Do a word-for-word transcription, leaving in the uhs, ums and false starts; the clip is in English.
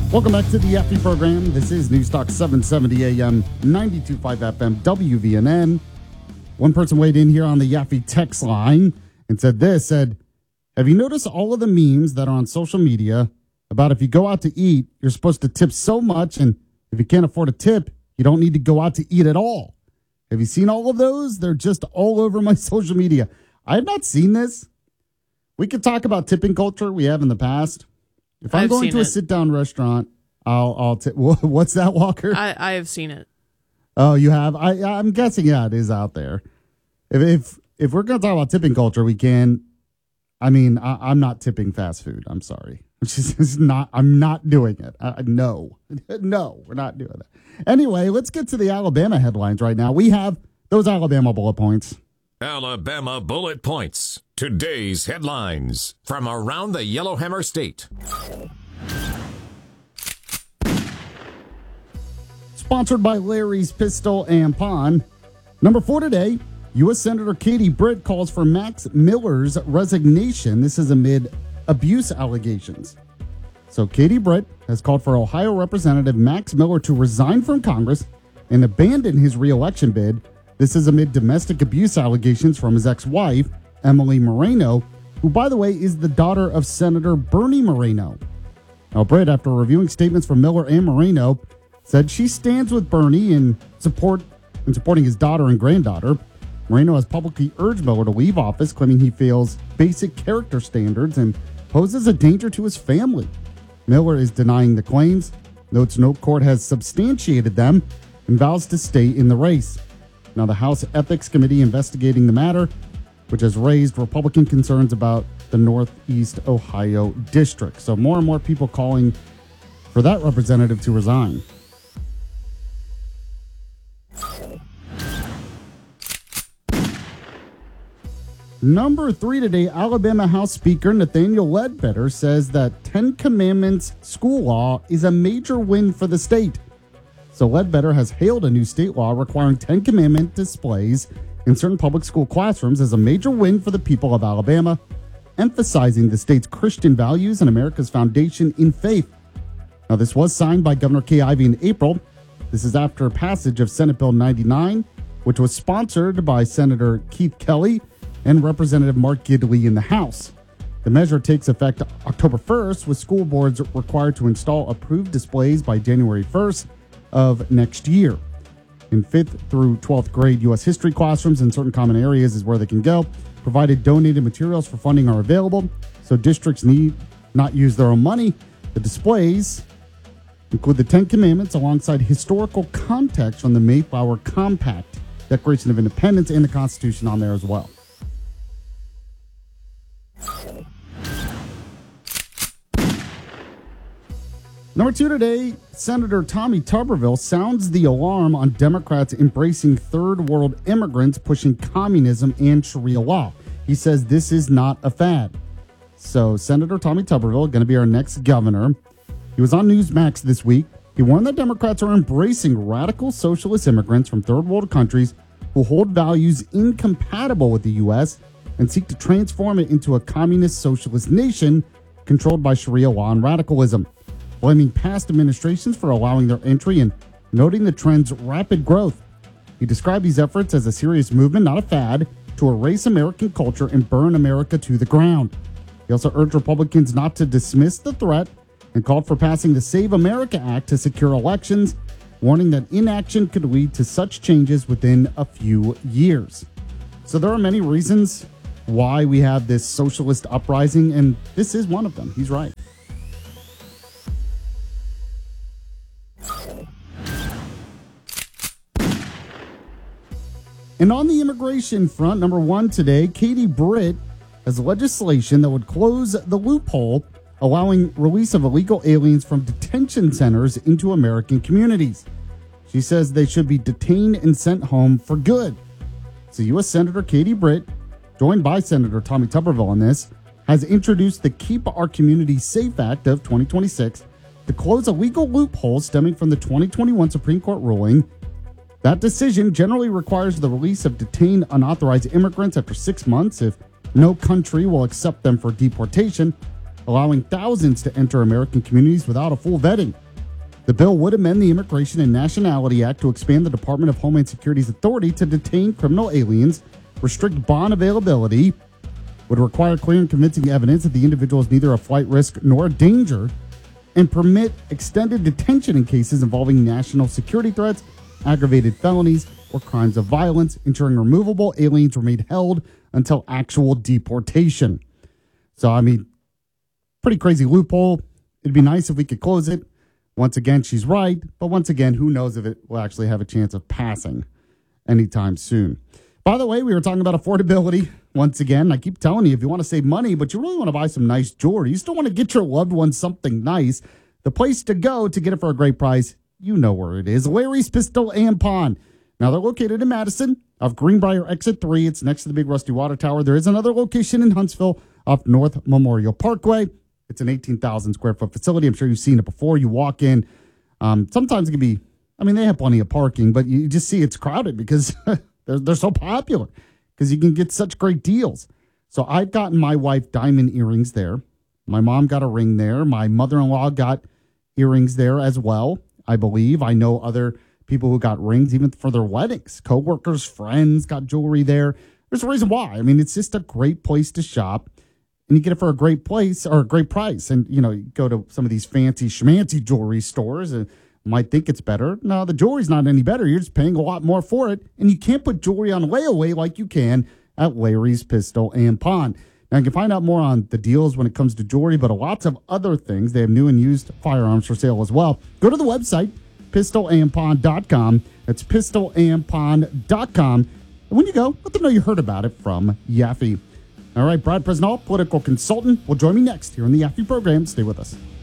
Welcome back to the Yaffe program. This is News Talk seven seventy A M, ninety-two point five F M, W V N N. One person weighed in here on the Yaffe text line and said this, said, have you noticed all of the memes that are on social media about if you go out to eat, you're supposed to tip so much, and if you can't afford a tip, you don't need to go out to eat at all? Have you seen all of those? They're just all over my social media. I have not seen this. We could talk about tipping culture. We have in the past. If I'm I've going to a it. sit-down restaurant, I'll, I'll tip. What's that, Walker? I, I have seen it. Oh, you have? I, I'm guessing, yeah, it is out there. If if, if we're going to talk about tipping culture, we can. I mean, I, I'm not tipping fast food. I'm sorry. It's just it's not. I'm not doing it. I, no, no, we're not doing that. Anyway, let's get to the Alabama headlines right now. We have those Alabama bullet points. Alabama bullet points. Today's headlines from around the Yellowhammer State. Sponsored by Larry's Pistol and Pawn. Number four today, U S Senator Katie Britt calls for Max Miller's resignation. This is amid abuse allegations. So Katie Britt has called for Ohio Representative Max Miller to resign from Congress and abandon his reelection bid. This is amid domestic abuse allegations from his ex-wife, Emily Moreno, who, by the way, is the daughter of Senator Bernie Moreno. Now, Britt, after reviewing statements from Miller and Moreno, said she stands with Bernie in support in supporting his daughter and granddaughter. Moreno has publicly urged Miller to leave office, claiming he fails basic character standards and poses a danger to his family. Miller is denying the claims, notes no court has substantiated them, and vows to stay in the race. Now, the House Ethics Committee investigating the matter, which has raised Republican concerns about the Northeast Ohio district. So more and more people calling for that representative to resign. Number three today, Alabama House Speaker Nathaniel Ledbetter says that Ten Commandments school law is a major win for the state. So Ledbetter has hailed a new state law requiring Ten Commandment displays in certain public school classrooms as a major win for the people of Alabama, emphasizing the state's Christian values and America's foundation in faith. Now, this was signed by Governor Kay Ivey in April. This is after passage of Senate Bill ninety-nine, which was sponsored by Senator Keith Kelly and Representative Mark Gidley in the House. The measure takes effect October first, with school boards required to install approved displays by January first of next year. In fifth through twelfth grade U S history classrooms in certain common areas is where they can go, provided donated materials for funding are available, so districts need not use their own money. The displays include the Ten Commandments alongside historical context from the Mayflower Compact, Declaration of Independence, and the Constitution on there as well. Number two today, Senator Tommy Tuberville sounds the alarm on Democrats embracing third world immigrants, pushing communism and Sharia law. He says this is not a fad. So Senator Tommy Tuberville, going to be our next governor. He was on Newsmax this week. He warned that Democrats are embracing radical socialist immigrants from third world countries who hold values incompatible with the U S and seek to transform it into a communist socialist nation controlled by Sharia law and radicalism, blaming past administrations for allowing their entry and noting the trend's rapid growth. He described these efforts as a serious movement, not a fad, to erase American culture and burn America to the ground. He also urged Republicans not to dismiss the threat and called for passing the Save America Act to secure elections, warning that inaction could lead to such changes within a few years. So there are many reasons why we have this socialist uprising, and this is one of them. He's right. And on the immigration front, number one today, Katie Britt has legislation that would close the loophole allowing release of illegal aliens from detention centers into American communities. She says they should be detained and sent home for good. So U S Senator Katie Britt, joined by Senator Tommy Tuberville on this, has introduced the Keep Our Communities Safe Act of twenty twenty-six to close a legal loophole stemming from the twenty twenty-one Supreme Court ruling. That decision generally requires the release of detained unauthorized immigrants after six months if no country will accept them for deportation. allowing thousands to enter American communities without a full vetting. The bill would amend the Immigration and Nationality Act to expand the Department of Homeland Security's authority to detain criminal aliens, restrict bond availability, would require clear and convincing evidence that the individual is neither a flight risk nor a danger, and permit extended detention in cases involving national security threats, aggravated felonies, or crimes of violence, ensuring removable aliens remain held until actual deportation. So, I mean, pretty crazy loophole. It'd be nice if we could close it. Once again, she's right. But once again, who knows if it will actually have a chance of passing anytime soon. By the way, we were talking about affordability. Once again, I keep telling you, if you want to save money, but you really want to buy some nice jewelry, you still want to get your loved one something nice, the place to go to get it for a great price, you know where it is. Larry's Pistol and Pawn. Now, they're located in Madison off Greenbrier Exit three. It's next to the big Rusty Water Tower. There is another location in Huntsville off North Memorial Parkway. It's an eighteen thousand square foot facility. I'm sure you've seen it before. You walk in. Um, sometimes it can be, I mean, they have plenty of parking, but you just see it's crowded because they're, they're so popular because you can get such great deals. So I've gotten my wife diamond earrings there. My mom got a ring there. My mother-in-law got earrings there as well, I believe. I know other people who got rings even for their weddings. Coworkers, friends got jewelry there. There's a reason why. I mean, it's just a great place to shop. And you get it for a great place or a great price. And, you know, you go to some of these fancy schmancy jewelry stores and might think it's better. No, the jewelry's not any better. You're just paying a lot more for it. And you can't put jewelry on layaway like you can at Larry's Pistol and Pawn. Now, you can find out more on the deals when it comes to jewelry, but lots of other things. They have new and used firearms for sale as well. Go to the website, pistol and pawn dot com. That's pistol and pawn dot com. And when you go, let them know you heard about it from Yaffe. All right, Brad Presnell, political consultant, will join me next here on the Yaffe program. Stay with us.